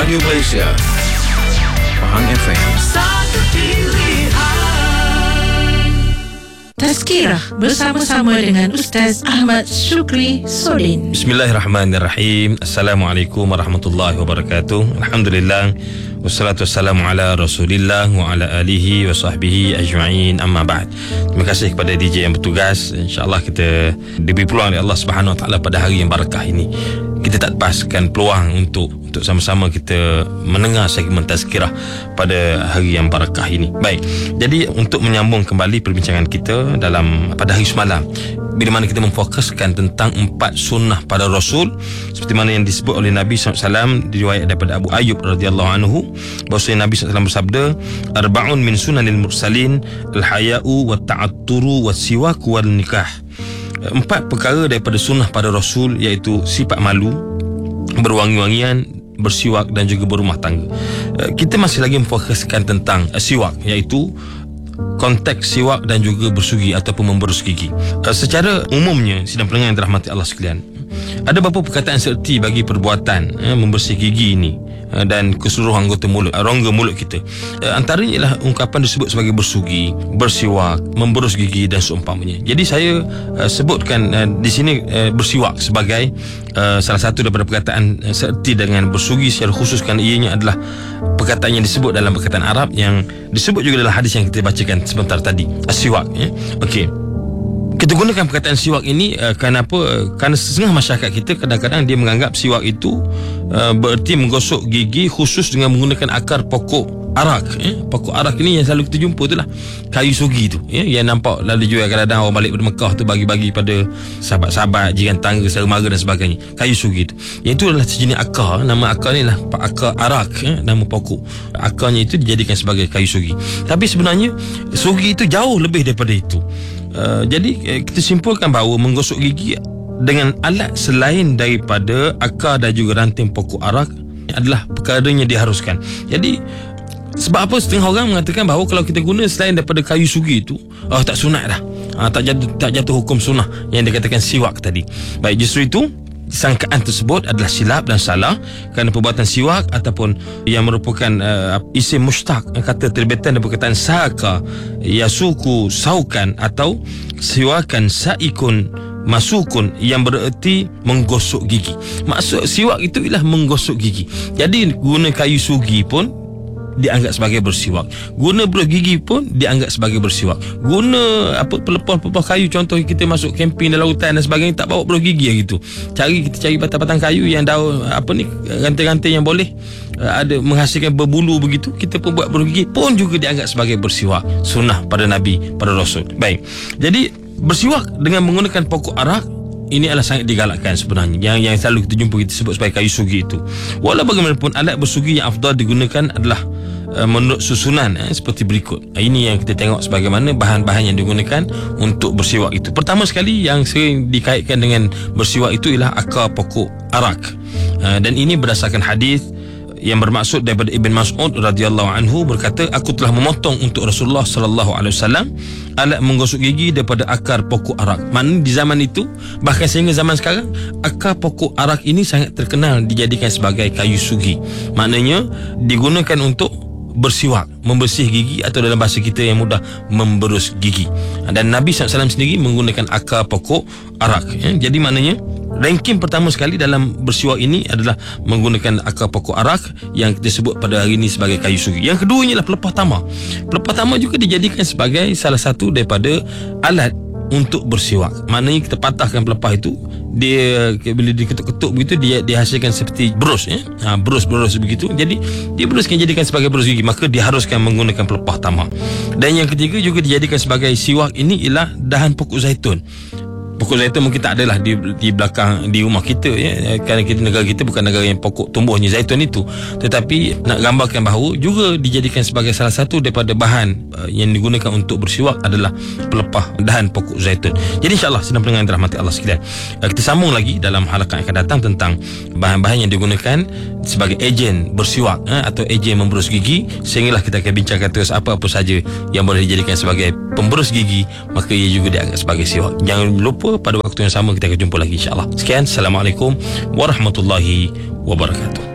Radio Malaysia, Pahang FM. Satu pilihan. Tazkirah bersama-sama dengan Ustaz Ahmad Syukri Sodin. Bismillahirrahmanirrahim. Assalamualaikum warahmatullahi wabarakatuh. Alhamdulillah, wassalatu wassalamu ala Rasulillah wa ala alihi wa sahbihi ajma'in, amma ba'd. Terima kasih kepada DJ yang bertugas. InsyaAllah kita diberi peluang oleh Allah Subhanahu Wa Taala pada hari yang barakah ini. Kita tak lepaskan peluang untuk sama-sama kita mendengar segmen tazkirah pada hari yang barakah ini. Baik, jadi untuk menyambung kembali perbincangan kita pada hari semalam, bila mana kita memfokuskan tentang 4 sunnah pada Rasul, seperti mana yang disebut oleh Nabi SAW, diriwayat daripada Abu Ayyub radhiyallahu anhu, bahawa Nabi SAW bersabda, arba'un min sunanil mursalin, al-haya'u wa ta'atturu wa siwaku wal nikah. 4 perkara daripada sunnah pada Rasul, iaitu sifat malu, berwangi-wangian, bersiwak dan juga berumah tangga. Kita masih lagi memfokuskan tentang siwak, iaitu konteks siwak dan juga bersugi ataupun memberus gigi. Secara umumnya, sidang pendengar yang dirahmati Allah sekalian, ada beberapa perkataan serti bagi perbuatan membersih gigi ini dan keseluruhan anggota mulut, rongga mulut kita. Antaranya ialah ungkapan disebut sebagai bersugi, bersiwak, memberus gigi dan seumpamanya. Jadi saya sebutkan di sini bersiwak sebagai salah satu daripada perkataan serti dengan bersugi secara khusus, kerana ianya adalah perkataan yang disebut dalam perkataan Arab, yang disebut juga dalam hadis yang kita bacakan sebentar tadi, as-siwak. Okey, kita gunakan perkataan siwak ini kerana apa? Kerana setengah masyarakat kita kadang-kadang dia menganggap siwak itu bererti menggosok gigi khusus dengan menggunakan akar pokok arak. Pokok arak ini yang selalu kita jumpa itulah kayu sugi tu, yang nampak lalu jual kadang-kadang orang balik dari Mekah tu bagi-bagi pada sahabat-sahabat, jiran tangga, saudara mara dan sebagainya. Kayu sugi tu, yang itu adalah sejenis akar. Nama akar ni lah akar arak, nama pokok. Akarnya itu dijadikan sebagai kayu sugi. Tapi sebenarnya sugi itu jauh lebih daripada itu. Jadi kita simpulkan bahawa menggosok gigi dengan alat selain daripada akar dan juga ranting pokok arak adalah perkara yang diharuskan. Jadi sebab apa setengah orang mengatakan bahawa kalau kita guna selain daripada kayu sugi itu, tak sunat dah, tak jatuh hukum sunnah yang dikatakan siwak tadi. Baik, justru itu sangkaan tersebut adalah silap dan salah, kerana perbuatan siwak ataupun yang merupakan isim mustaq, kata terbitan dari perkataan saka yasuku saukan atau siwakan saikun masukun, yang bererti menggosok gigi. Maksud siwak itu ialah menggosok gigi. Jadi guna kayu sugi pun dianggap sebagai bersiwak, guna berus gigi pun dianggap sebagai bersiwak. Guna pelepah-pelepah kayu, contoh kita masuk camping dalam hutan dan sebagainya, tak bawa berus gigi gitu. Kita cari batang-batang kayu yang daun ranting-ranting yang boleh ada menghasilkan berbulu begitu, kita pun buat berus gigi, pun juga dianggap sebagai bersiwak. Sunnah pada Nabi, pada Rasul. Baik, jadi bersiwak dengan menggunakan pokok arak ini adalah sangat digalakkan sebenarnya, yang selalu kita jumpa, kita sebut sebagai kayu sugi itu. Walau bagaimanapun, alat bersugi yang afdal digunakan adalah menurut susunan seperti berikut. Ini yang kita tengok sebagaimana bahan-bahan yang digunakan untuk bersiwak itu. Pertama sekali yang sering dikaitkan dengan bersiwak itu ialah akar pokok arak, dan ini berdasarkan hadis yang bermaksud daripada Ibn Mas'ud radhiyallahu anhu berkata, aku telah memotong untuk Rasulullah sallallahu alaihi wasallam alat menggosok gigi daripada akar pokok arak. Maknanya di zaman itu, bahkan sehingga zaman sekarang, akar pokok arak ini sangat terkenal dijadikan sebagai kayu sugi. Maknanya digunakan untuk bersiwak, membersih gigi, atau dalam bahasa kita yang mudah, memberus gigi. Dan Nabi SAW sendiri menggunakan akar pokok arak. Jadi maknanya ranking pertama sekali dalam bersiwak ini adalah menggunakan akar pokok arak, yang kita sebut pada hari ini sebagai kayu sugi. Yang keduanya adalah pelepah tamar. Pelepah tamar juga dijadikan sebagai salah satu daripada alat untuk bersiwak. Maknanya kita patahkan pelepah itu, dia bila diketuk-ketuk begitu, dia dihasilkan seperti berus, berus begitu. Jadi dia beruskan, jadikan sebagai berus gigi, maka diharuskan menggunakan pelepah tamar. Dan yang ketiga juga dijadikan sebagai siwak ini ialah dahan pokok zaitun. Pokok zaitun mungkin tak adalah di belakang di rumah kita, kerana negara kita bukan negara yang pokok tumbuhnya zaitun itu. Tetapi nak gambarkan bahawa juga dijadikan sebagai salah satu daripada bahan yang digunakan untuk bersiwak adalah pelepah dahan pokok zaitun. Jadi insyaAllah sedang pendengar yang dirahmati Allah sekalian, kita sambung lagi dalam halakan yang akan datang tentang bahan-bahan yang digunakan sebagai ejen bersiwak atau ejen memberus gigi, sehinggalah kita akan bincangkan terus apa-apa saja yang boleh dijadikan sebagai pemberus gigi, maka ia juga dianggap sebagai siwak. Jangan lupa pada waktu yang sama kita akan jumpa lagi insyaAllah. Sekian, Assalamualaikum warahmatullahi wabarakatuh.